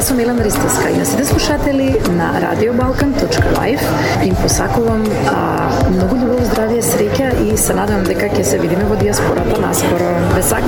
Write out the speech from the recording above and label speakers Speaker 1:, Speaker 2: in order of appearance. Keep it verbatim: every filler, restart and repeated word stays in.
Speaker 1: Jaz sem Milan Ristiska in sede слушатели на радио балкан точка лайв. Им посакувам а, многу љубов, здравје, среќа и се надевам дека ќе се видиме во диаспората наскоро. Ве